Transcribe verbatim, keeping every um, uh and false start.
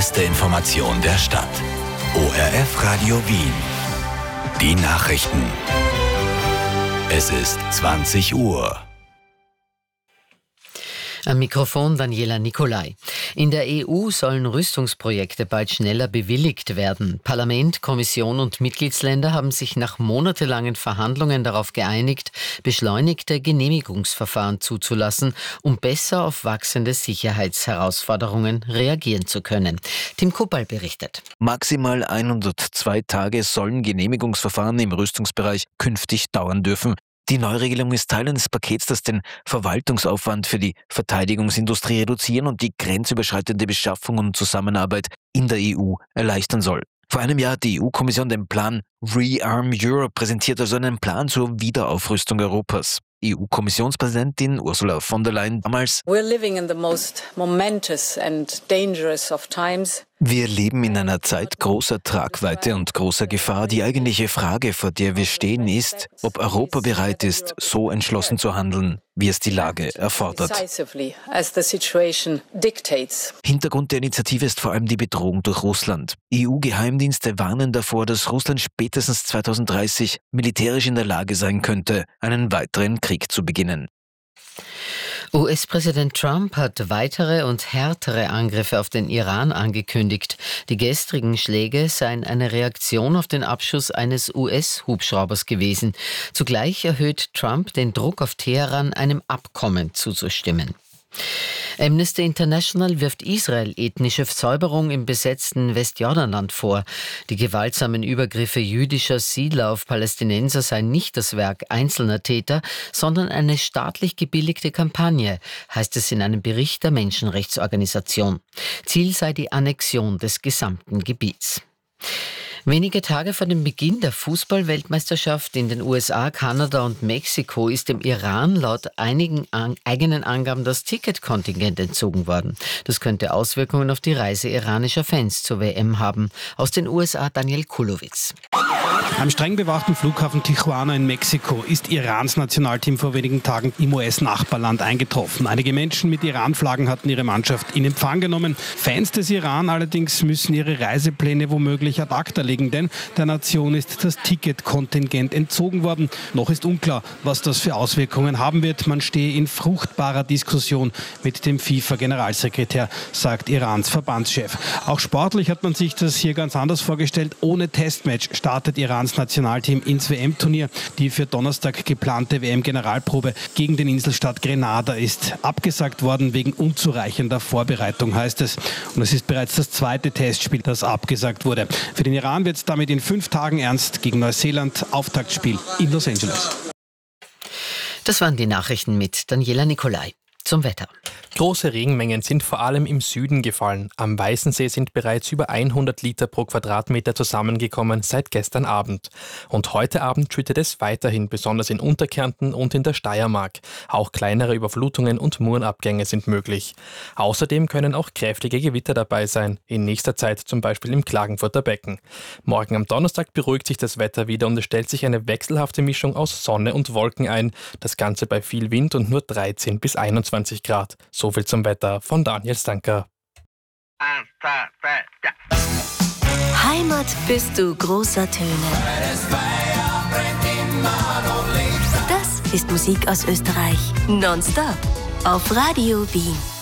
beste Information der Stadt. O R F Radio Wien. Die Nachrichten. Es ist zwanzig Uhr. Am Mikrofon Daniela Nicolai. In der E U sollen Rüstungsprojekte bald schneller bewilligt werden. Parlament, Kommission und Mitgliedsländer haben sich nach monatelangen Verhandlungen darauf geeinigt, beschleunigte Genehmigungsverfahren zuzulassen, um besser auf wachsende Sicherheitsherausforderungen reagieren zu können. Tim Kuppal berichtet. Maximal hundertzwei Tage sollen Genehmigungsverfahren im Rüstungsbereich künftig dauern dürfen. Die Neuregelung ist Teil eines Pakets, das den Verwaltungsaufwand für die Verteidigungsindustrie reduzieren und die grenzüberschreitende Beschaffung und Zusammenarbeit in der E U erleichtern soll. Vor einem Jahr hat die E U-Kommission den Plan Rearm Europe präsentiert, also einen Plan zur Wiederaufrüstung Europas. E U-Kommissionspräsidentin Ursula von der Leyen damals: We're living in the most momentous and dangerous of times. Wir leben in einer Zeit großer Tragweite und großer Gefahr. Die eigentliche Frage, vor der wir stehen, ist, ob Europa bereit ist, so entschlossen zu handeln, wie es die Lage erfordert. Hintergrund der Initiative ist vor allem die Bedrohung durch Russland. E U-Geheimdienste warnen davor, dass Russland spätestens zweitausenddreißig militärisch in der Lage sein könnte, einen weiteren Krieg zu beginnen. U S-Präsident Trump hat weitere und härtere Angriffe auf den Iran angekündigt. Die gestrigen Schläge seien eine Reaktion auf den Abschuss eines U S-Hubschraubers gewesen. Zugleich erhöht Trump den Druck auf Teheran, einem Abkommen zuzustimmen. Amnesty International wirft Israel ethnische Säuberung im besetzten Westjordanland vor. Die gewaltsamen Übergriffe jüdischer Siedler auf Palästinenser seien nicht das Werk einzelner Täter, sondern eine staatlich gebilligte Kampagne, heißt es in einem Bericht der Menschenrechtsorganisation. Ziel sei die Annexion des gesamten Gebiets. Wenige Tage vor dem Beginn der Fußball-Weltmeisterschaft in den U S A, Kanada und Mexiko ist dem Iran laut einigen an- eigenen Angaben das Ticketkontingent entzogen worden. Das könnte Auswirkungen auf die Reise iranischer Fans zur W M haben. Aus den U S A Daniel Kulowitz. Am streng bewachten Flughafen Tijuana in Mexiko ist Irans Nationalteam vor wenigen Tagen im U S-Nachbarland eingetroffen. Einige Menschen mit Iran-Flaggen hatten ihre Mannschaft in Empfang genommen. Fans des Iran allerdings müssen ihre Reisepläne womöglich ad acta legen, denn der Nation ist das Ticketkontingent entzogen worden. Noch ist unklar, was das für Auswirkungen haben wird. Man stehe in fruchtbarer Diskussion mit dem FIFA-Generalsekretär, sagt Irans Verbandschef. Auch sportlich hat man sich das hier ganz anders vorgestellt. Ohne Testmatch startet Irans Nationalteam ins W M-Turnier. Die für Donnerstag geplante W M-Generalprobe gegen den Inselstaat Grenada ist abgesagt worden wegen unzureichender Vorbereitung, heißt es. Und es ist bereits das zweite Testspiel, das abgesagt wurde. Für den Iran wird es damit in fünf Tagen ernst gegen Neuseeland. Auftaktspiel in Los Angeles. Das waren die Nachrichten mit Daniela Nicolai. Zum Wetter. Große Regenmengen sind vor allem im Süden gefallen. Am Weißensee sind bereits über hundert Liter pro Quadratmeter zusammengekommen seit gestern Abend. Und heute Abend schüttet es weiterhin, besonders in Unterkärnten und in der Steiermark. Auch kleinere Überflutungen und Murenabgänge sind möglich. Außerdem können auch kräftige Gewitter dabei sein, in nächster Zeit zum Beispiel im Klagenfurter Becken. Morgen am Donnerstag beruhigt sich das Wetter wieder und es stellt sich eine wechselhafte Mischung aus Sonne und Wolken ein. Das Ganze bei viel Wind und nur dreizehn bis einundzwanzig Grad. So viel zum Wetter von Daniel Stanker. Heimat bist du großer Töne. Das ist Musik aus Österreich. Nonstop auf Radio Wien.